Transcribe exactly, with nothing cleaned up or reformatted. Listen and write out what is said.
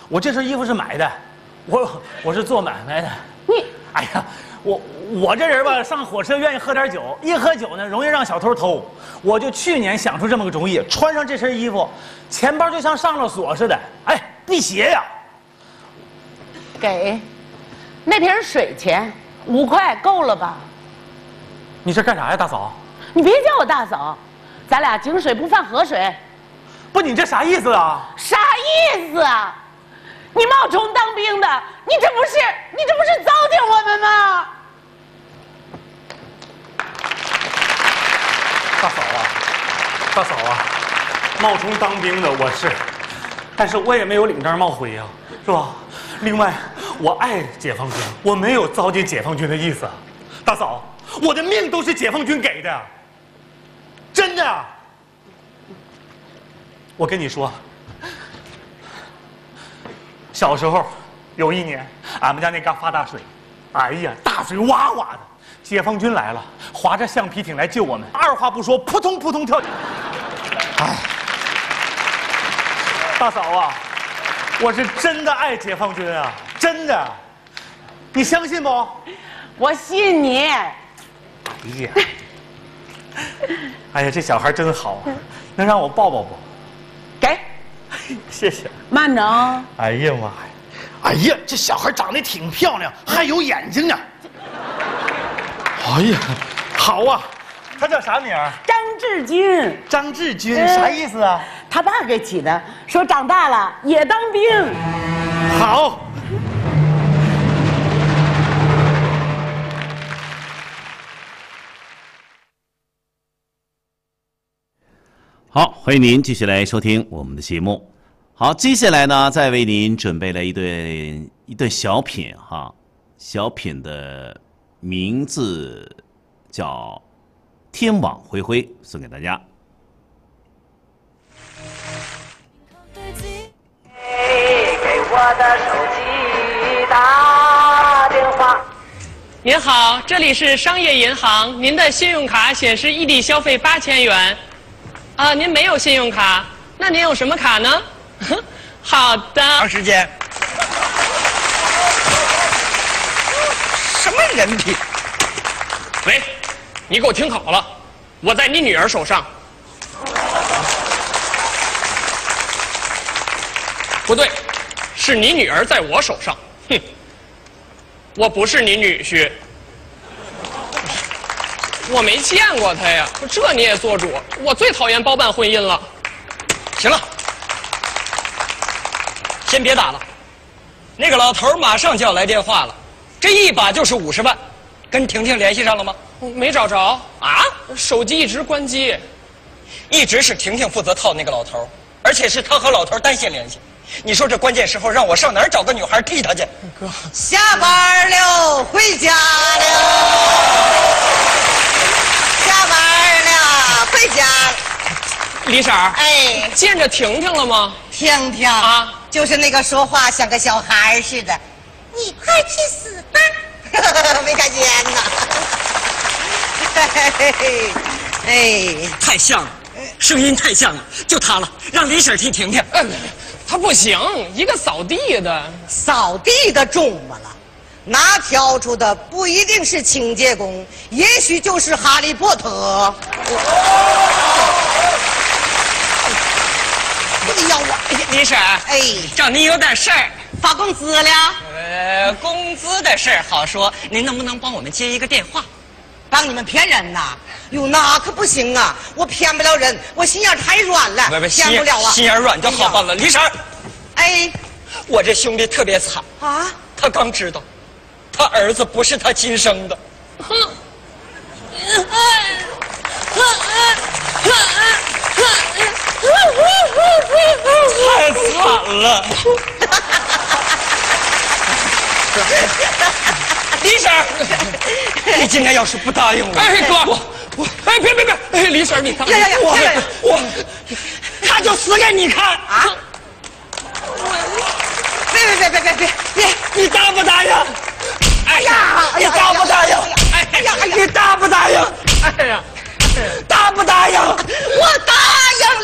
我这身衣服是买的，我我是做买卖的。 你， 哎呀，我我这人吧，上火车愿意喝点酒，一喝酒呢，容易让小偷偷。我就去年想出这么个主意，穿上这身衣服，钱包就像上了锁似的，哎，辟邪呀。 给，那瓶水钱五块够了吧？ 你这干啥呀，大嫂？ 你别叫我大嫂，咱俩井水不犯河水。 不，你这啥意思啊？ 啥意思啊？你冒充当兵的，你这不是你这不是糟践我们吗？ 大嫂啊，大嫂啊，冒充当兵的我是，但是我也没有领章冒灰呀、啊，是吧？另外，我爱解放军，我没有糟践解放军的意思。大嫂，我的命都是解放军给的，真的。我跟你说，小时候有一年，俺们家那嘎发大水，哎呀，大水哇哇的，解放军来了，划着橡皮艇来救我们，二话不说，扑通扑通跳进。哎，大嫂啊，我是真的爱解放军啊，真的，你相信不？ 我信你。 哎呀，哎呀，这小孩真好啊，能让我抱抱不？ 给， 谢谢。 慢着啊！ 哎呀妈呀！哎呀，这小孩长得挺漂亮，还有眼睛呢。哎呀，好啊！他叫啥名儿？ 张志军。 张志军，啥意思啊？ 他爸给起的，说长大了也当兵。 好。 好，欢迎您继续来收听我们的节目。好，接下来呢，再为您准备了一段一段小品哈，小品的名字叫《天网恢恢》，送给大家。 给我的手机打电话。 您好，这里是商业银行，您的信用卡显示异地消费八千元。啊，您没有信用卡，那您有什么卡呢？好的。 长时间。什么人品？ 喂，你给我听好了，我在你女儿手上。不对，是你女儿在我手上。哼，我不是你女婿。我没见过他呀，这你也做主？我最讨厌包办婚姻了。 行了，先别打了。那个老头马上就要来电话了，这一把就是五十万，跟婷婷联系上了吗？ 没找着啊，手机一直关机。 一直是婷婷负责套那个老头，而且是他和老头单线联系。你说这关键时候让我上哪儿找个女孩替他去？ 哥， 下班了，回家了。下班了，回家了。 李婶儿， 哎， 见着婷婷了吗？ 婷婷啊， 就是那个说话像个小孩似的。你快去死吧！没看见呢。哎， 太像了，声音太像了，就他了，让李婶替婷婷。 嗯，他不行，一个扫地的。 扫地的中么了？那挑出的不一定是清洁工，也许就是哈利波特。不得要我！ 李婶， 哎， 找您有点事儿。 发工资了？ 呃，工资的事儿好说，您能不能帮我们接一个电话？ 帮你们骗人呐？哟，那可不行啊！我骗不了人，我心眼太软了， 不不， 骗不了啊！ 心眼软就好办了。李婶， 哎， 我这兄弟特别惨啊！ 他刚知道，他儿子不是他亲生的。 哼。 太惨了！李婶，你今天要是不答应我， 哎哥， 我我哎别别别，哎李婶你看， 呀呀呀！ 我呀呀我他就死给你看啊！别别别别别别别！ 你答不答应？ 哎呀！ 你答不答应？ 哎呀！ 你答不答应？ 哎呀， 答不答应？ 我答应。